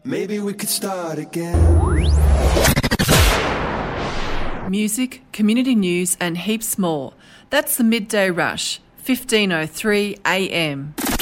Maybe we could start again. Music, community news and heaps more. That's the Midday Rush, 15:03 a.m.